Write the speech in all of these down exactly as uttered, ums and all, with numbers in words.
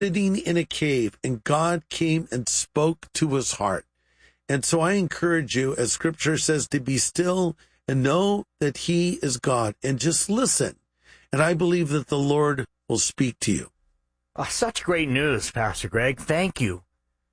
sitting in a cave, and God came and spoke to his heart. And so I encourage you, as scripture says, to be still and know that he is God, and just listen. And I believe that the Lord will speak to you. Oh, such great news, Pastor Greg. Thank you.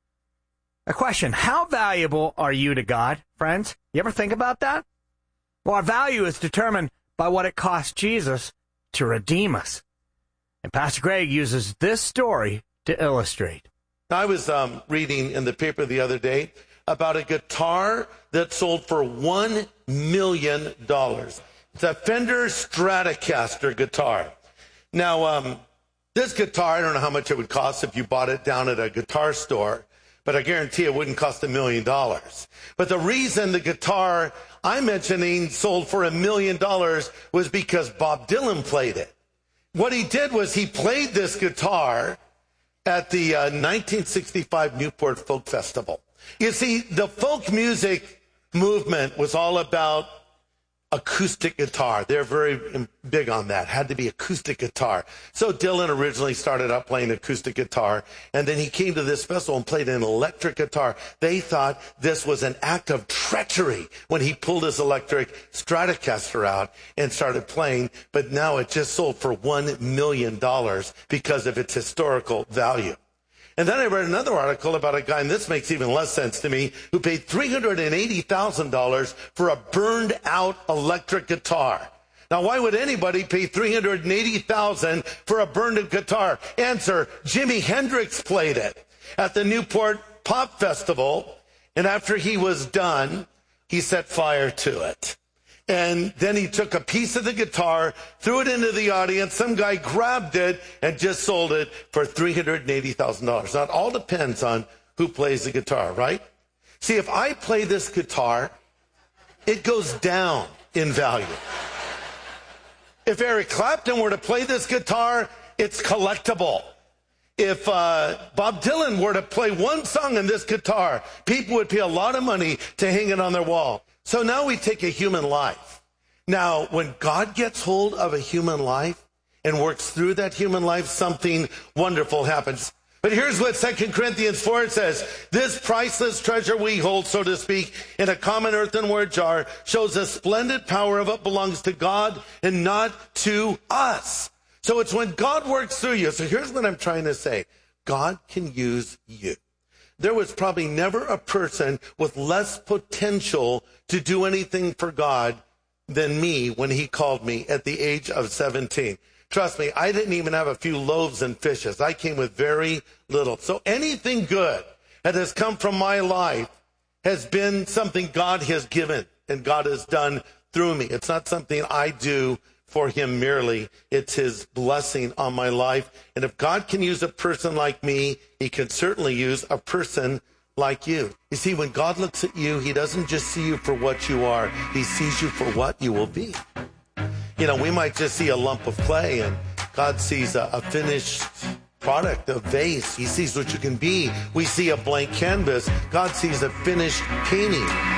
A question: how valuable are you to God, friends? You ever think about that? Well, our value is determined by what it cost Jesus to redeem us. And Pastor Greg uses this story to illustrate. I was um, reading in the paper the other day about a guitar that sold for one million dollars. It's a Fender Stratocaster guitar. Now, um, this guitar, I don't know how much it would cost if you bought it down at a guitar store, but I guarantee it wouldn't cost a million dollars. But the reason the guitar I'm mentioning sold for a million dollars was because Bob Dylan played it. What he did was he played this guitar at the uh, nineteen sixty-five Newport Folk Festival. You see, the folk music movement was all about acoustic guitar. They're very big on that. Had to be acoustic guitar. So Dylan originally started out playing acoustic guitar, and then he came to this festival and played an electric guitar. They thought this was an act of treachery when he pulled his electric Stratocaster out and started playing, but now it just sold for one million dollars because of its historical value. And then I read another article about a guy, and this makes even less sense to me, who paid three hundred eighty thousand dollars for a burned-out electric guitar. Now, why would anybody pay three hundred eighty thousand dollars for a burned-out guitar? Answer: Jimi Hendrix played it at the Newport Pop Festival, and after he was done, he set fire to it. And then he took a piece of the guitar, threw it into the audience. Some guy grabbed it and just sold it for three hundred eighty thousand dollars. Now, it all depends on who plays the guitar, right? See, if I play this guitar, it goes down in value. If Eric Clapton were to play this guitar, it's collectible. If uh, Bob Dylan were to play one song on this guitar, people would pay a lot of money to hang it on their wall. So now we take a human life. Now, when God gets hold of a human life and works through that human life, something wonderful happens. But here's what Second Corinthians four says: this priceless treasure we hold, so to speak, in a common earthenware jar shows the splendid power of it belongs to God and not to us. So it's when God works through you. So here's what I'm trying to say: God can use you. There was probably never a person with less potential to do anything for God than me when he called me at the age of seventeen. Trust me, I didn't even have a few loaves and fishes. I came with very little. So anything good that has come from my life has been something God has given and God has done through me. It's not something I do for him merely. It's his blessing on my life. And if God can use a person like me, he can certainly use a person like you. You see, when God looks at you, he doesn't just see you for what you are. He sees you for what you will be. You know, we might just see a lump of clay, and God sees a, a finished product, a vase. He sees what you can be. We see a blank canvas. God sees a finished painting.